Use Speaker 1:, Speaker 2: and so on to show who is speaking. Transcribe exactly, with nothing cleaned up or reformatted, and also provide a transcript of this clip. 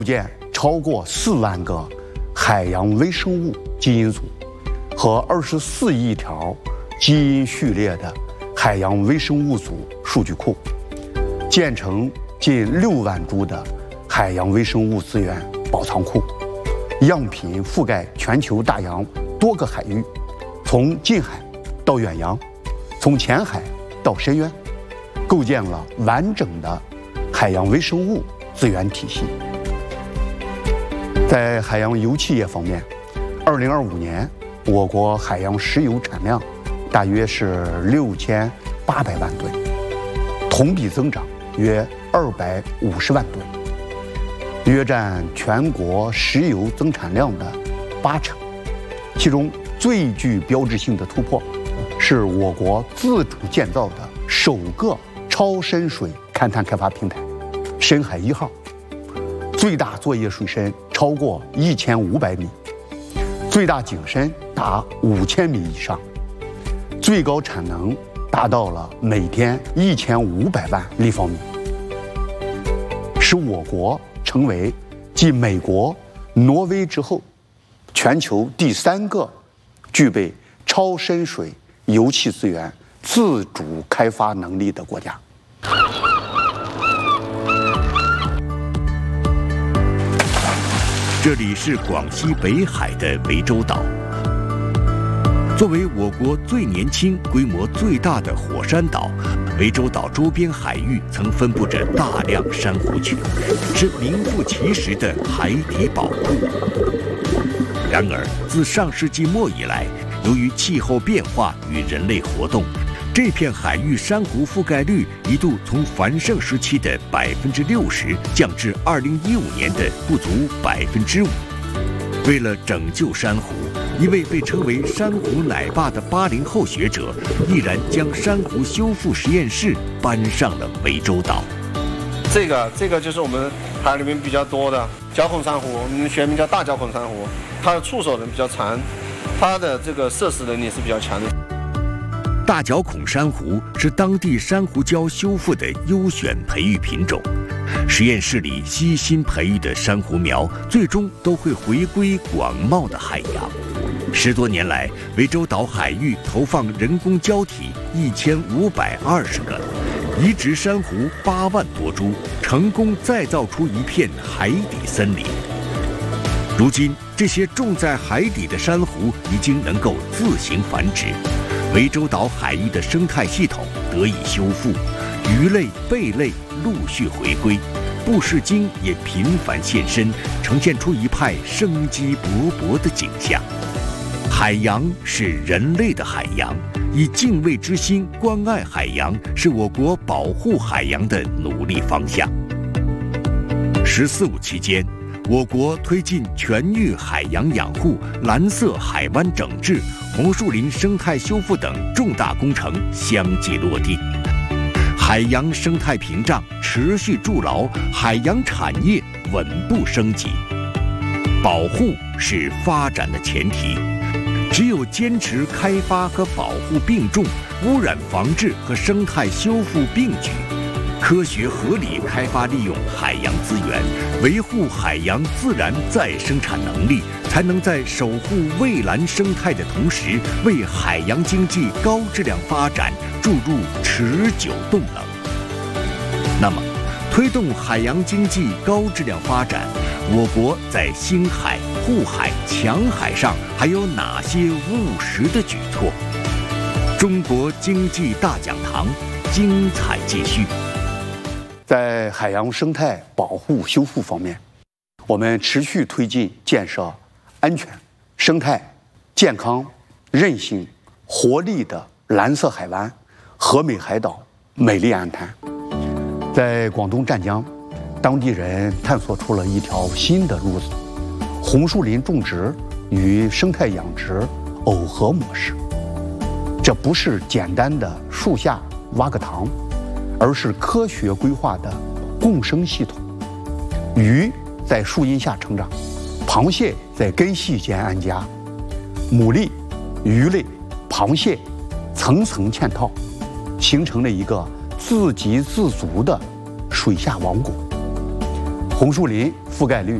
Speaker 1: 建超过四万个海洋微生物基因组和二十四亿条基因序列的海洋微生物组数据库，建成近六万株的海洋微生物资源保藏库，样品覆盖全球大洋多个海域，从近海到远洋，从浅海到深渊，构建了完整的海洋微生物资源体系。在海洋油气业方面，二零二五年我国海洋石油产量大约是六千八百万吨，同比增长约二百五十万吨，约占全国石油增产量的八成。其中最具标志性的突破，是我国自主建造的首个超深水勘探开发平台——深海一号，最大作业水深超过一千五百米，最大井深达五千米以上，最高产能达到了每天一千五百万立方米，使我国成为继美国、挪威之后，全球第三个具备超深水油气资源自主开发能力的国家。
Speaker 2: 这里是广西北海的涠洲岛。作为我国最年轻、规模最大的火山岛，涠洲岛周边海域曾分布着大量珊瑚群，是名副其实的海底宝库。然而，自上世纪末以来，由于气候变化与人类活动，这片海域珊瑚覆盖率一度从繁盛时期的百分之六十降至二零一五年的不足百分之五。为了拯救珊瑚，一位被称为“珊瑚奶爸”的八零后学者，毅然将珊瑚修复实验室搬上了涠洲岛。
Speaker 3: 这个这个就是我们海里面比较多的角孔珊瑚，我们学名叫大角孔珊瑚，它的触手能比较长，它的这个摄食能力是比较强的。
Speaker 2: 大角孔珊瑚是当地珊瑚礁修复的优选培育品种，实验室里悉心培育的珊瑚苗，最终都会回归广袤的海洋。十多年来，涠洲岛海域投放人工礁体一千五百二十个，移植珊瑚八万多株，成功再造出一片海底森林。如今，这些种在海底的珊瑚已经能够自行繁殖。涠洲岛海域的生态系统得以修复，鱼类、贝类陆续回归，布氏鲸也频繁现身，呈现出一派生机勃勃的景象。海洋是人类的海洋，以敬畏之心关爱海洋，是我国保护海洋的努力方向。十四五期间，我国推进全域海洋养护、蓝色海湾整治、红树林生态修复等重大工程相继落地，海洋生态屏障持续筑牢，海洋产业稳步升级。保护是发展的前提，只有坚持开发和保护并重，污染防治和生态修复并举，科学合理开发利用海洋资源，维护海洋自然再生产能力，才能在守护蔚蓝生态的同时，为海洋经济高质量发展注入持久动能。那么，推动海洋经济高质量发展，我国在兴海、护海、强海上还有哪些务实的举措？中国经济大讲堂精彩继续。
Speaker 1: 在海洋生态保护修复方面，我们持续推进建设安全、生态、健康、韧性、活力的蓝色海湾、和美海岛、美丽岸滩。在广东湛江，当地人探索出了一条新的路子：红树林种植与生态养殖耦合模式。这不是简单的树下挖个塘，而是科学规划的共生系统。鱼在树荫下成长，螃蟹在根系间安家，牡蛎、鱼类、螃蟹层层嵌套，形成了一个自给自足的水下王国。 红树林覆盖率